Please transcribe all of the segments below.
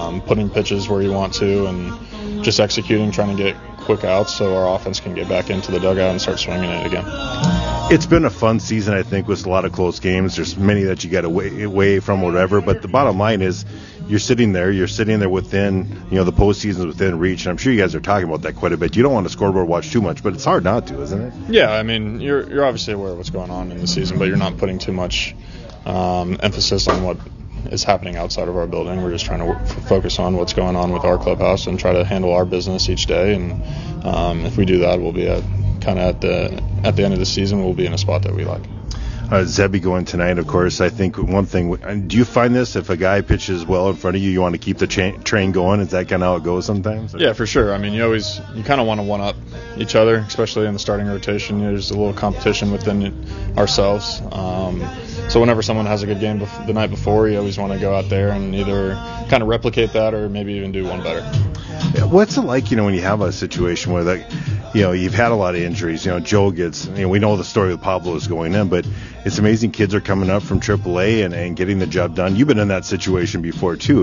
putting pitches where you want to, and just executing, trying to get quick outs so our offense can get back into the dugout and start swinging it again. It's been a fun season, I think, with a lot of close games. There's many that you got away from, whatever. But the bottom line is, you're sitting there within, the postseason's within reach. And I'm sure you guys are talking about that quite a bit. You don't want to scoreboard watch too much, but it's hard not to, isn't it? Yeah, I mean, you're obviously aware of what's going on in the season, but you're not putting too much emphasis on what is happening outside of our building. We're just trying to focus on what's going on with our clubhouse and try to handle our business each day. And if we do that, we'll be at the end of the season, we'll be in a spot that we like. Zebby going tonight, of course. I think one thing, do you find this, if a guy pitches well in front of you, you want to keep the train going? Is that kind of how it goes sometimes? Yeah, for sure. I mean, you kind of want to one-up each other, especially in the starting rotation. There's a little competition within ourselves. So whenever someone has a good game the night before, you always want to go out there and either kind of replicate that or maybe even do one better. Yeah, what's it like, when you have a situation where you've had a lot of injuries. Joe gets, we know the story with Pablo is going in, but it's amazing kids are coming up from AAA and getting the job done. You've been in that situation before too.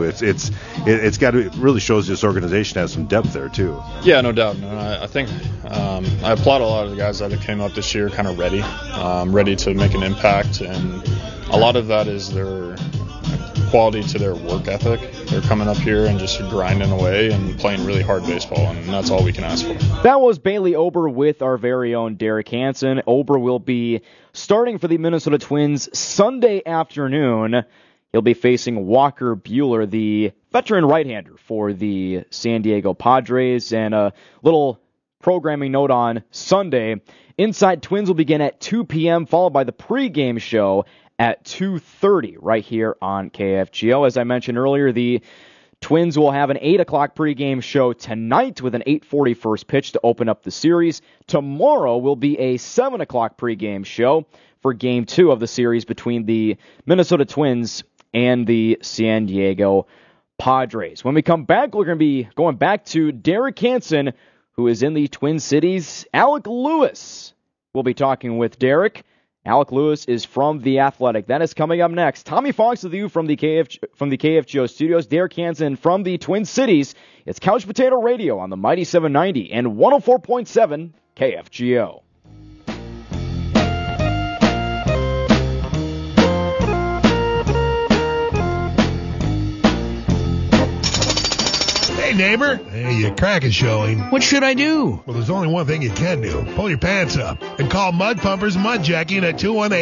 It really shows this organization has some depth there too. Yeah, no doubt. I think I applaud a lot of the guys that came up this year kind of ready to make an impact, and a lot of that is their quality to their work ethic. They're coming up here and just grinding away and playing really hard baseball, and that's all we can ask for. That was Bailey Ober with our very own Derek Hansen. Ober will be starting for the Minnesota Twins Sunday afternoon. He'll be facing Walker Buehler, the veteran right-hander for the San Diego Padres. And a little programming note on Sunday. Inside Twins will begin at 2 p.m., followed by the pregame show at 2:30 right here on KFGO. As I mentioned earlier, the Twins will have an 8 o'clock pregame show tonight with an 8:40 first pitch to open up the series. Tomorrow will be a 7 o'clock pregame show for Game 2 of the series between the Minnesota Twins and the San Diego Padres. When we come back, we're going to be going back to Derek Hansen, who is in the Twin Cities. Alec Lewis will be talking with Derek. Alec Lewis is from The Athletic. That is coming up next. Tommy Fox with you from the KFGO studios. Derek Hansen from the Twin Cities. It's Couch Potato Radio on the Mighty 790 and 104.7 KFGO. Hey, neighbor. Hey, your crack is showing. What should I do? Well, there's only one thing you can do. Pull your pants up and call Mud Pumpers Mud Jacking at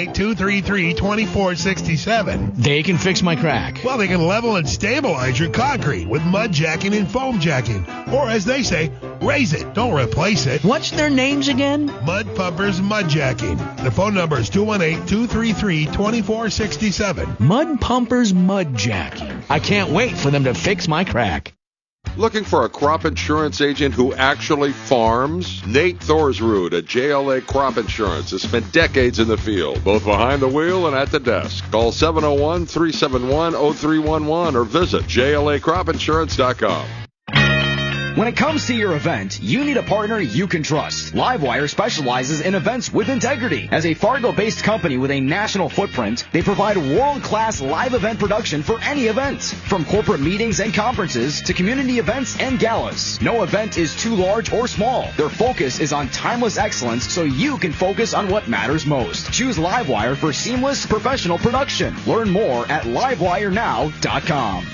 218-233-2467. They can fix my crack. Well, they can level and stabilize your concrete with mud jacking and foam jacking. Or, as they say, raise it. Don't replace it. What's their names again? Mud Pumpers Mud Jacking. Their phone number is 218-233-2467. Mud Pumpers Mud Jacking. I can't wait for them to fix my crack. Looking for a crop insurance agent who actually farms? Nate Thorsrud at JLA Crop Insurance has spent decades in the field, both behind the wheel and at the desk. Call 701-371-0311 or visit JLACropInsurance.com. When it comes to your event, you need a partner you can trust. Livewire specializes in events with integrity. As a Fargo-based company with a national footprint, they provide world-class live event production for any event. From corporate meetings and conferences to community events and galas. No event is too large or small. Their focus is on timeless excellence so you can focus on what matters most. Choose Livewire for seamless professional production. Learn more at livewirenow.com.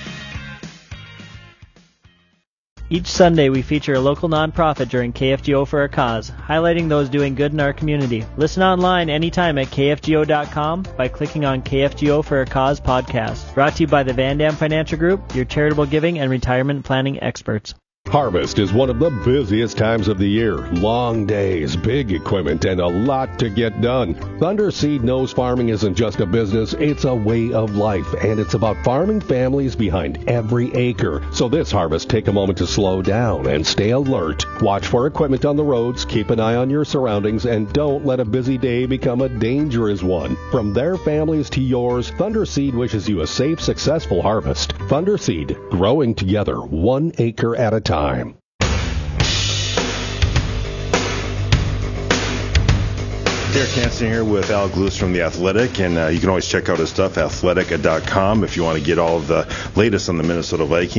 Each Sunday, we feature a local nonprofit during KFGO for a Cause, highlighting those doing good in our community. Listen online anytime at KFGO.com by clicking on KFGO for a Cause podcast. Brought to you by the Van Dam Financial Group, your charitable giving and retirement planning experts. Harvest is one of the busiest times of the year. Long days, big equipment, and a lot to get done. Thunder Seed knows farming isn't just a business, it's a way of life, and it's about farming families behind every acre. So this harvest, take a moment to slow down and stay alert. Watch for equipment on the roads, keep an eye on your surroundings, and don't let a busy day become a dangerous one. From their families to yours, Thunder Seed wishes you a safe, successful harvest. Thunder Seed, growing together, 1 acre at a time. Derek Hansen here with Alec Lewis from The Athletic, and you can always check out his stuff, athletic.com, if you want to get all of the latest on the Minnesota Vikings.